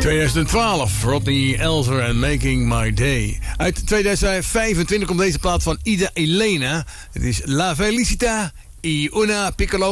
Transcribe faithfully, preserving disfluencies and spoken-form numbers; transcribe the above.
tweeduizend twaalf, Rodney Elzer en Making My Day. Uit tweeduizend vijfentwintig komt deze plaat van Ida Elena. Het is La Felicita y una Piccolo